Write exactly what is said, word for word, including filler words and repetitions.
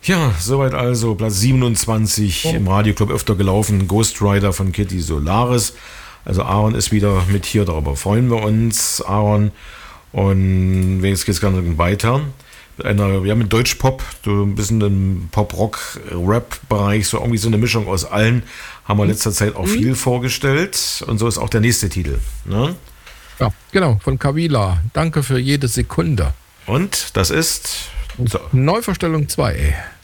Ja, soweit also Platz siebenundzwanzig Oh. im Radioclub öfter gelaufen, Ghost Rider von Kitty Solaris. Also Aaron ist wieder mit hier, darüber freuen wir uns, Aaron. Und jetzt geht es ganz weiter. Mit einer, ja, mit Deutschpop, so ein bisschen im Pop-Rock-Rap-Bereich, so irgendwie so eine Mischung aus allen, haben wir in letzter Zeit auch viel vorgestellt. Und so ist auch der nächste Titel. Ne? Ja, genau, von Kavila. Danke für jede Sekunde. Und das ist... So. Neuvorstellung zwei.